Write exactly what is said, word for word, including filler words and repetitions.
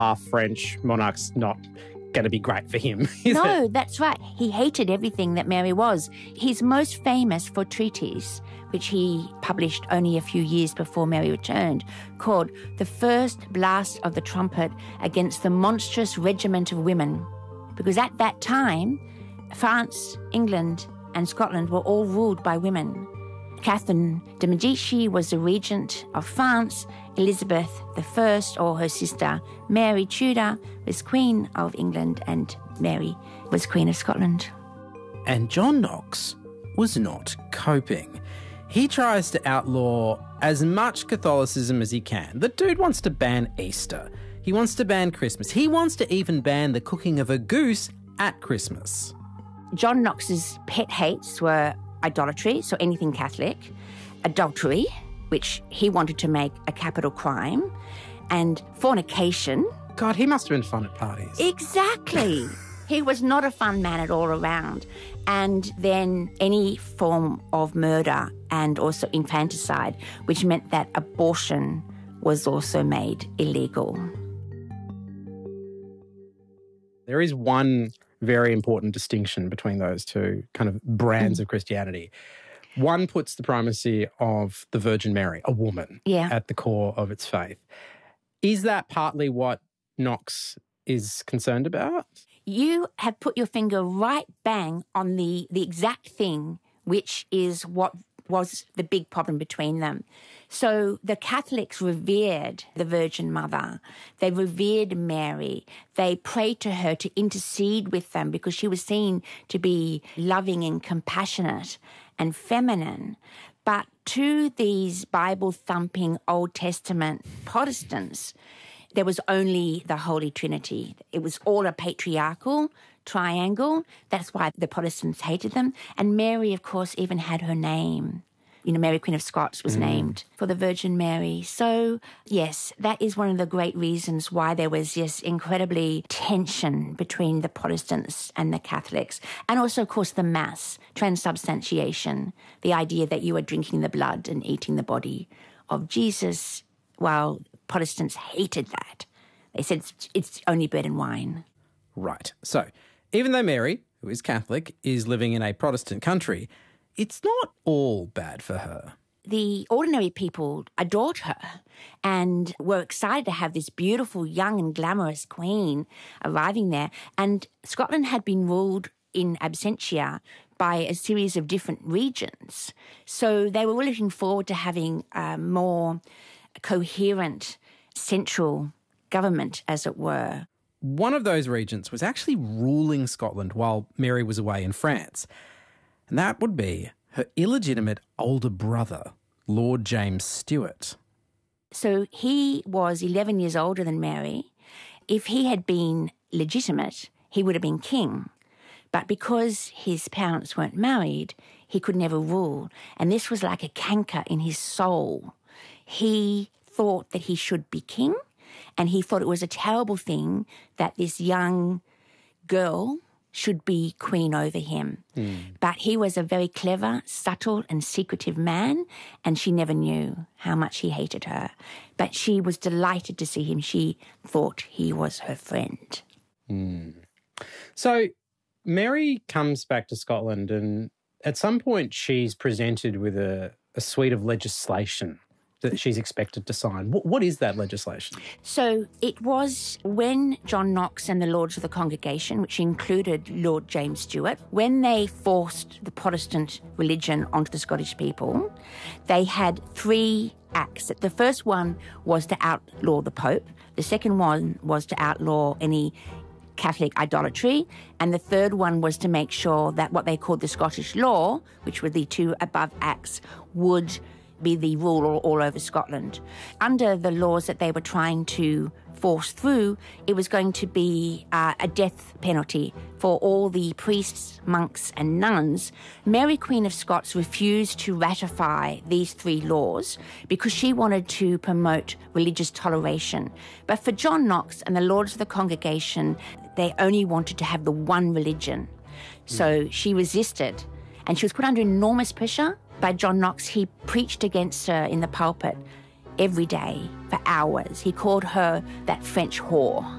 half French monarch's not going to be great for him, is No, it? that's right. He hated everything that Mary was. He's most famous for a treatise, which he published only a few years before Mary returned, called The First Blast of the Trumpet Against the Monstrous Regiment of Women. Because at that time, France, England, and Scotland were all ruled by women. Catherine de' Medici was the regent of France. Elizabeth the First, or her sister Mary Tudor, was Queen of England, and Mary was Queen of Scotland. And John Knox was not coping. He tries to outlaw as much Catholicism as he can. The dude wants to ban Easter. He wants to ban Christmas. He wants to even ban the cooking of a goose at Christmas. John Knox's pet hates were idolatry, so anything Catholic, adultery, which he wanted to make a capital crime, and fornication. God, he must have been fun at parties. Exactly. He was not a fun man at all around. And then any form of murder and also infanticide, which meant that abortion was also made illegal. There is one very important distinction between those two kind of brands mm. of Christianity. One puts the primacy of the Virgin Mary, a woman, yeah. at the core of its faith. Is that partly what Knox is concerned about? You have put your finger right bang on the, the exact thing, which is what was the big problem between them. So the Catholics revered the Virgin Mother. They revered Mary. They prayed to her to intercede with them because she was seen to be loving and compassionate and feminine. But to these Bible-thumping Old Testament Protestants, there was only the Holy Trinity. It was all a patriarchal triangle. That's why the Protestants hated them. And Mary, of course, even had her name. You know, Mary, Queen of Scots was mm. named for the Virgin Mary. So, yes, that is one of the great reasons why there was this incredibly tension between the Protestants and the Catholics. And also, of course, the Mass, transubstantiation, the idea that you are drinking the blood and eating the body of Jesus, while Protestants hated that. They said it's, it's only bread and wine. Right. So, even though Mary, who is Catholic, is living in a Protestant country, it's not all bad for her. The ordinary people adored her and were excited to have this beautiful, young and glamorous queen arriving there. And Scotland had been ruled in absentia by a series of different regions. So they were looking forward to having a more coherent central government, as it were. One of those regions was actually ruling Scotland while Mary was away in France. And that would be her illegitimate older brother, Lord James Stuart. So he was eleven years older than Mary. If he had been legitimate, he would have been king. But because his parents weren't married, he could never rule. And this was like a canker in his soul. He thought that he should be king, and he thought it was a terrible thing that this young girl should be queen over him. Mm. But he was a very clever, subtle and secretive man, and she never knew how much he hated her. But she was delighted to see him. She thought he was her friend. Mm. So Mary comes back to Scotland, and at some point she's presented with a, a suite of legislation that she's expected to sign. What, what is that legislation? So it was when John Knox and the Lords of the Congregation, which included Lord James Stuart, when they forced the Protestant religion onto the Scottish people, they had three acts. The first one was to outlaw the Pope. The second one was to outlaw any Catholic idolatry. And the third one was to make sure that what they called the Scottish law, which were the two above acts, would be the rule all, all over Scotland. Under the laws that they were trying to force through, it was going to be uh, a death penalty for all the priests, monks and nuns. Mary, Queen of Scots, refused to ratify these three laws because she wanted to promote religious toleration. But for John Knox and the Lords of the Congregation, they only wanted to have the one religion. So mm. she resisted, and she was put under enormous pressure by John Knox. He preached against her in the pulpit every day for hours. He called her that French whore.